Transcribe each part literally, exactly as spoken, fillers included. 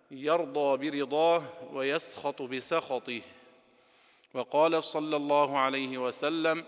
يرضى برضاه ويسخط بسخطه. وقال صلى الله عليه وسلم: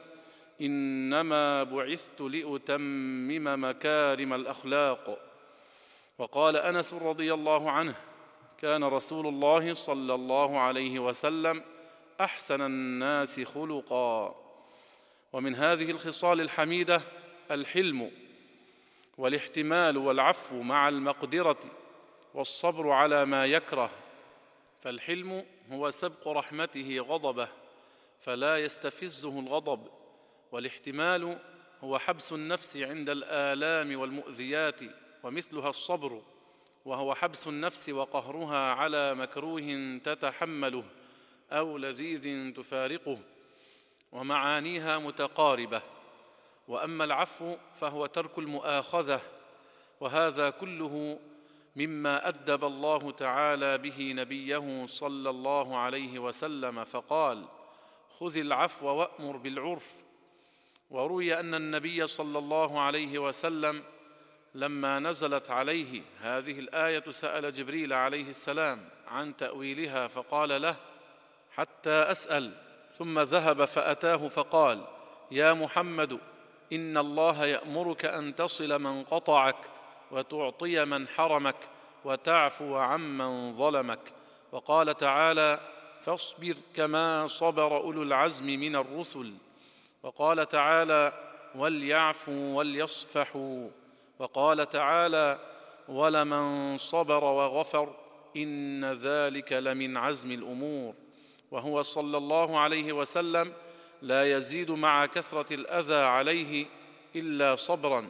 إنما بعثت لأتمم مكارم الأخلاق. وقال أنس رضي الله عنه: كان رسول الله صلى الله عليه وسلم أحسن الناس خلقا. ومن هذه الخصال الحميدة الحلم والاحتمال والعفو مع المقدرة والصبر على ما يكره. فالحلم هو سبق رحمته غضبه فلا يستفزه الغضب، والاحتمال هو حبس النفس عند الآلام والمؤذيات ومثلها الصبر، وهو حبس النفس وقهرها على مكروه تتحمله أو لذيذ تفارقه، ومعانيها متقاربة. وأما العفو فهو ترك المؤاخذة، وهذا كله مما أدب الله تعالى به نبيه صلى الله عليه وسلم، فقال: خذ العفو وأمر بالعرف. وروي أن النبي صلى الله عليه وسلم لما نزلت عليه هذه الآية سأل جبريل عليه السلام عن تأويلها فقال له: حتى أسأل. ثم ذهب فأتاه فقال: يا محمد، إن الله يأمرك أن تصل من قطعك وتعطي من حرمك وتعفو عمن ظلمك. وقال تعالى: فاصبر كما صبر أولو العزم من الرسل. وقال تعالى: وليعفوا وليصفحوا. وقال تعالى: ولمن صبر وغفر إن ذلك لمن عزم الأمور. وهو صلى الله عليه وسلم لا يزيد مع كثرة الأذى عليه إلا صبرا،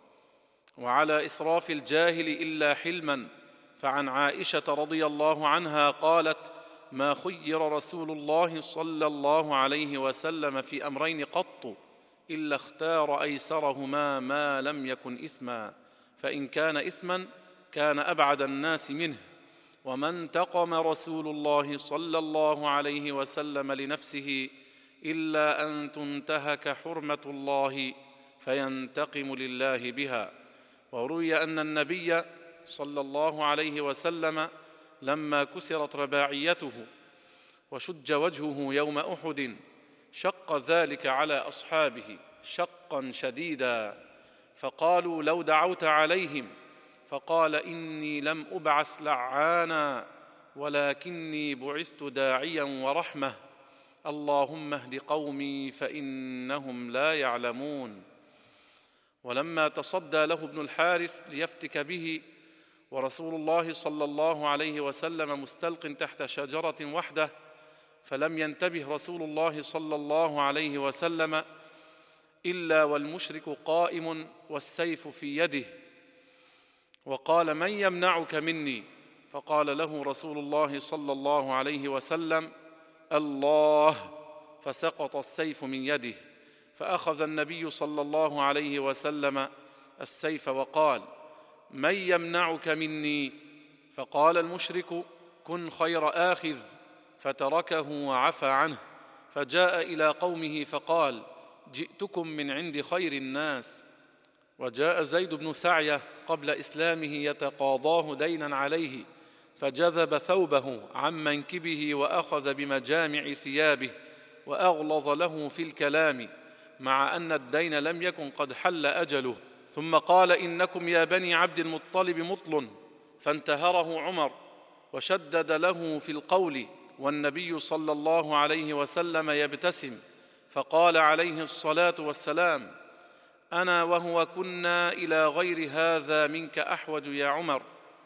وعلى إسراف الجاهل إلا حلما. فعن عائشة رضي الله عنها قالت: ما خير رسول الله صلى الله عليه وسلم في أمرين قط إلا اختار أيسرهما ما لم يكن إثما، فإن كان إثما كان أبعد الناس منه. وما انتقم رسول الله صلى الله عليه وسلم لنفسه إلا أن تنتهك حرمة الله فينتقم لله بها. وروي أن النبي صلى الله عليه وسلم لما كسرت رباعيته وشج وجهه يوم أحد شق ذلك على أصحابه شقا شديدا، فقالوا: لو دعوت عليهم. فقال: إني لم أبعث لعانا ولكني بعثت داعيا ورحمة، اللهم اهد قومي فإنهم لا يعلمون. ولما تصدى له ابن الحارث ليفتك به ورسول الله صلى الله عليه وسلم مستلق تحت شجرة وحده، فلم ينتبه رسول الله صلى الله عليه وسلم إلا والمشرك قائم والسيف في يده، وقال: من يمنعك مني؟ فقال له رسول الله صلى الله عليه وسلم: الله. فسقط السيف من يده، فأخذ النبي صلى الله عليه وسلم السيف وقال: من يمنعك مني؟ فقال المشرك: كن خير آخذ، فتركه وعفى عنه. فجاء إلى قومه فقال: جئتكم من عند خير الناس. وجاء زيد بن سعية قبل إسلامه يتقاضاه دينا عليه، فجذب ثوبه عن منكبه وأخذ بمجامع ثيابه وأغلظ له في الكلام، مع أن الدين لم يكن قد حل أجله، ثم قال: إنكم يا بني عبد المطلب مطل. فانتهره عمر وشدد له في القول، والنبي صلى الله عليه وسلم يبتسم، فقال عليه الصلاة والسلام: أنا وهو كنا إلى غير هذا منك أحوج يا عمر،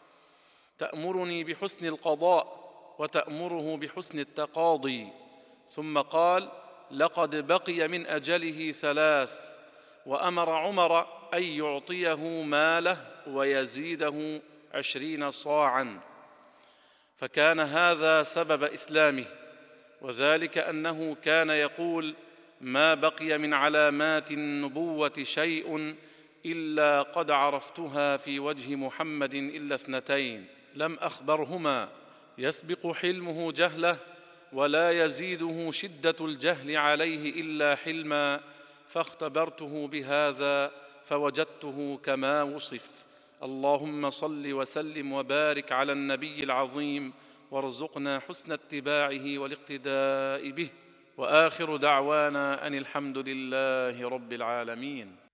تأمرني بحسن القضاء وتأمره بحسن التقاضي. ثم قال: لقد بقي من أجله ثلاث. وأمر عمر أن يعطيه ماله ويزيده عشرين صاعا. فكان هذا سبب إسلامه، وذلك أنه كان يقول: ما بقي من علامات النبوة شيء إلا قد عرفتها في وجه محمد إلا اثنتين لم أخبرهما، يسبق حلمه جهله ولا يزيده شدة الجهل عليه إلا حلما، فاختبرته بهذا فوجدته كما وصف. اللهم صل وسلم وبارك على النبي العظيم وارزقنا حسن اتباعه والاقتداء به. وآخر دعوانا أن الحمد لله رب العالمين.